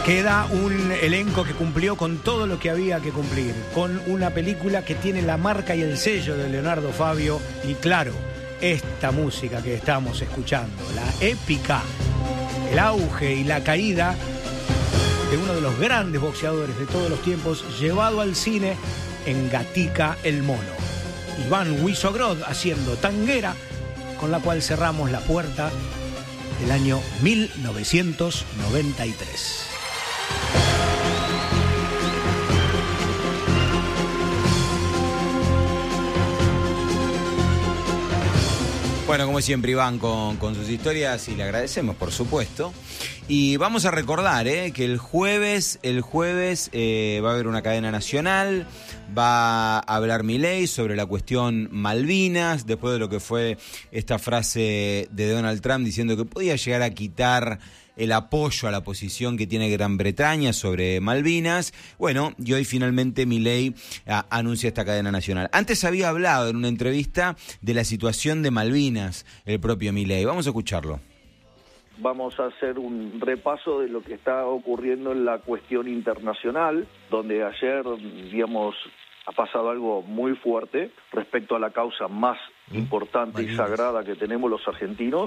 Queda un elenco que cumplió con todo lo que había que cumplir, con una película que tiene la marca y el sello de Leonardo Fabio y claro, esta música que estamos escuchando, la épica, el auge y la caída de uno de los grandes boxeadores de todos los tiempos, llevado al cine en Gatica el Mono. Iván Wisogrod haciendo Tanguera, con la cual cerramos la puerta del año 1993. Bueno, como siempre, Iván con sus historias y le agradecemos, por supuesto. Y vamos a recordar que el jueves va a haber una cadena nacional, va a hablar Milei sobre la cuestión Malvinas, después de lo que fue esta frase de Donald Trump diciendo que podía llegar a quitar el apoyo a la posición que tiene Gran Bretaña sobre Malvinas. Bueno, y hoy finalmente Milei anuncia esta cadena nacional. Antes había hablado en una entrevista de la situación de Malvinas, el propio Milei. Vamos a escucharlo. Vamos a hacer un repaso de lo que está ocurriendo en la cuestión internacional, donde ayer, digamos, ha pasado algo muy fuerte respecto a la causa más importante y sagrada que tenemos los argentinos.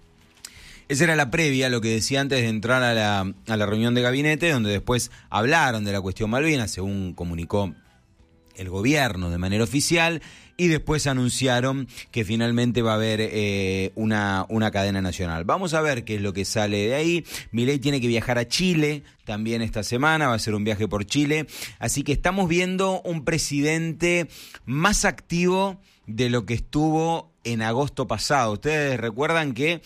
Esa era la previa, lo que decía antes de entrar a la reunión de gabinete, donde después hablaron de la cuestión Malvinas, según comunicó el gobierno de manera oficial, y después anunciaron que finalmente va a haber una cadena nacional. Vamos a ver qué es lo que sale de ahí. Milei tiene que viajar a Chile también esta semana, va a hacer un viaje por Chile, así que estamos viendo un presidente más activo de lo que estuvo en agosto pasado. Ustedes recuerdan que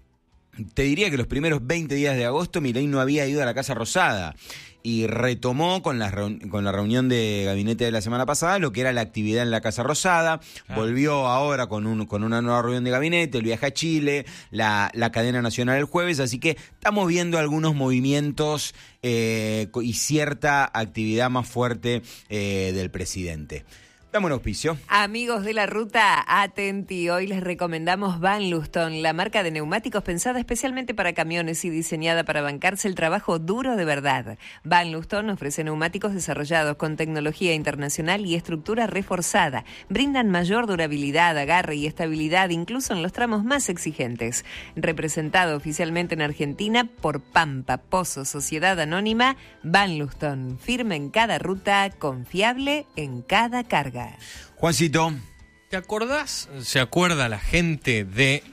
te diría que los primeros 20 días de agosto Milei no había ido a la Casa Rosada y retomó con la reunión de gabinete de la semana pasada lo que era la actividad en la Casa Rosada. Volvió ahora con una nueva reunión de gabinete, el viaje a Chile, la cadena nacional el jueves, así que estamos viendo algunos movimientos y cierta actividad más fuerte del presidente. Dame un auspicio. Amigos de la ruta, atenti. Hoy les recomendamos Van Luston, la marca de neumáticos pensada especialmente para camiones y diseñada para bancarse el trabajo duro de verdad. Van Luston ofrece neumáticos desarrollados con tecnología internacional y estructura reforzada. Brindan mayor durabilidad, agarre y estabilidad, incluso en los tramos más exigentes. Representado oficialmente en Argentina por Pampa, Pozo, Sociedad Anónima, Van Luston. Firme en cada ruta, confiable en cada carga. Juancito, ¿te acordás? ¿Se acuerda la gente de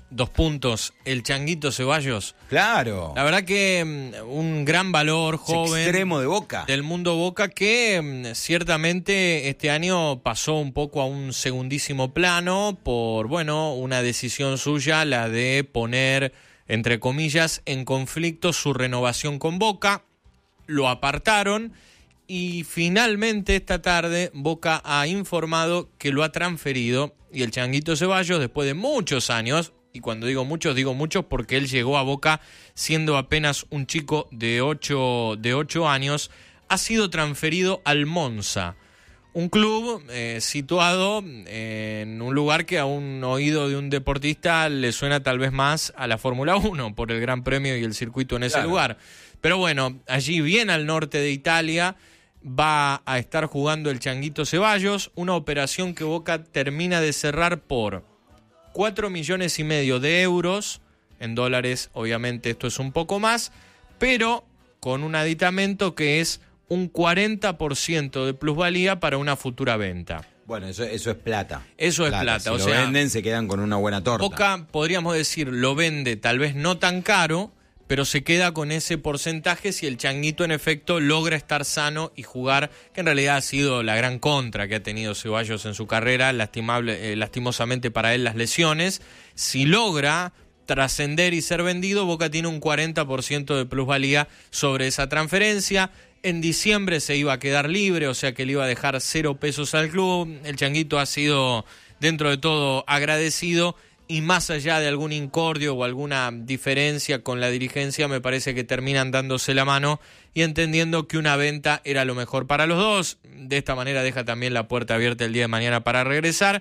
el Changuito Ceballos? Claro. La verdad que un gran valor, joven. Extremo de Boca. Del mundo Boca que ciertamente este año pasó un poco a un segundísimo plano por, una decisión suya, la de poner, entre comillas, en conflicto su renovación con Boca. Lo apartaron. Y finalmente esta tarde Boca ha informado que lo ha transferido y el Changuito Ceballos, después de muchos años, y cuando digo muchos porque él llegó a Boca siendo apenas un chico de 8 años, ha sido transferido al Monza, un club situado en un lugar que a un oído de un deportista le suena tal vez más a la Fórmula 1 por el Gran Premio y el circuito en ese lugar. Pero bueno, allí bien al norte de Italia va a estar jugando el Changuito Ceballos, una operación que Boca termina de cerrar por 4,5 millones de euros, en dólares obviamente esto es un poco más, pero con un aditamento que es un 40% de plusvalía para una futura venta. Bueno, eso es plata. Eso es plata. Si lo venden, se quedan con una buena torta. Boca, podríamos decir, lo vende tal vez no tan caro, pero se queda con ese porcentaje si el Changuito en efecto logra estar sano y jugar, que en realidad ha sido la gran contra que ha tenido Ceballos en su carrera, lastimosamente para él las lesiones. Si logra trascender y ser vendido, Boca tiene un 40% de plusvalía sobre esa transferencia. En diciembre se iba a quedar libre, o sea que le iba a dejar 0 pesos al club. El Changuito ha sido, dentro de todo, agradecido. Y más allá de algún incordio o alguna diferencia con la dirigencia, me parece que terminan dándose la mano y entendiendo que una venta era lo mejor para los dos. De esta manera deja también la puerta abierta el día de mañana para regresar.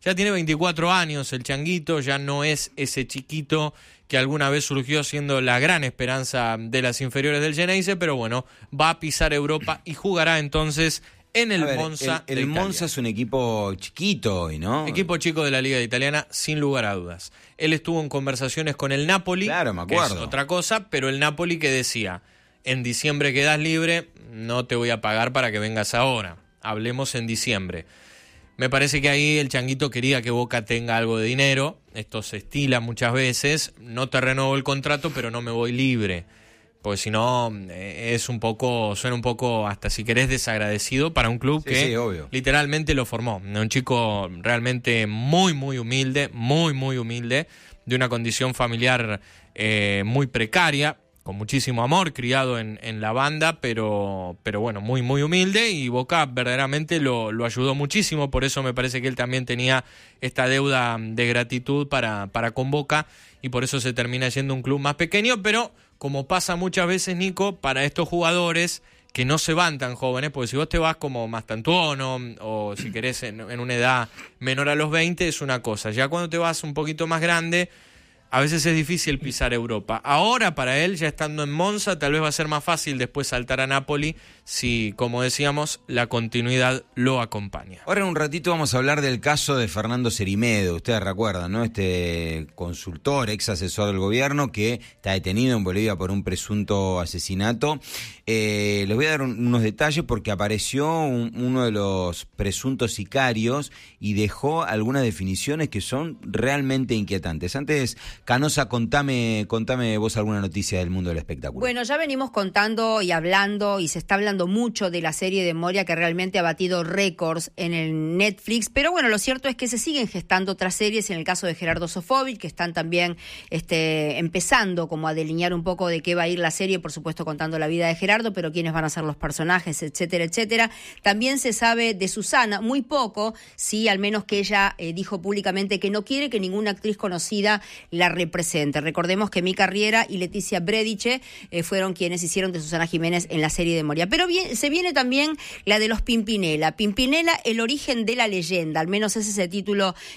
Ya tiene 24 años el Changuito, ya no es ese chiquito que alguna vez surgió siendo la gran esperanza de las inferiores del Geneise, pero bueno, va a pisar Europa y jugará entonces en el Monza. El Monza es un equipo chiquito hoy, ¿no? Equipo chico de la Liga Italiana, sin lugar a dudas. Él estuvo en conversaciones con el Napoli, claro, me acuerdo, que es otra cosa, pero el Napoli que decía, en diciembre quedas libre, no te voy a pagar para que vengas ahora, hablemos en diciembre. Me parece que ahí el Changuito quería que Boca tenga algo de dinero, esto se estila muchas veces, no te renuevo el contrato, pero no me voy libre. Porque si no, suena un poco, hasta si querés, desagradecido para un club que literalmente lo formó. Un chico realmente muy, muy humilde, de una condición familiar muy precaria, con muchísimo amor, criado en la banda, pero bueno, muy, muy humilde, y Boca verdaderamente lo ayudó muchísimo. Por eso me parece que él también tenía esta deuda de gratitud para con Boca, y por eso se termina yendo a un club más pequeño, pero como pasa muchas veces, Nico, para estos jugadores que no se van tan jóvenes, porque si vos te vas como Mastantuono o si querés en una edad menor a los 20 es una cosa, ya cuando te vas un poquito más grande a veces es difícil pisar Europa. Ahora para él, ya estando en Monza, tal vez va a ser más fácil después saltar a Napoli si, como decíamos, la continuidad lo acompaña. Ahora en un ratito vamos a hablar del caso de Fernando Cerimedo. Ustedes recuerdan, ¿no? Este consultor, ex asesor del gobierno que está detenido en Bolivia por un presunto asesinato. Les voy a dar unos detalles porque apareció uno de los presuntos sicarios y dejó algunas definiciones que son realmente inquietantes. Antes, Canosa, contame vos alguna noticia del mundo del espectáculo. Bueno, ya venimos contando y hablando, y se está hablando mucho de la serie de Moria, que realmente ha batido récords en el Netflix, pero bueno, lo cierto es que se siguen gestando otras series, en el caso de Gerardo Sofovich, que están también empezando como a delinear un poco de qué va a ir la serie, por supuesto contando la vida de Gerardo, pero quiénes van a ser los personajes, etcétera, etcétera. También se sabe de Susana, muy poco, sí, al menos que ella dijo públicamente que no quiere que ninguna actriz conocida la represente. Recordemos que Mica Riera y Leticia Brediche fueron quienes hicieron de Susana Jiménez en la serie de Moria. Pero se viene también la de los Pimpinela. Pimpinela, el origen de la leyenda, al menos ese es el título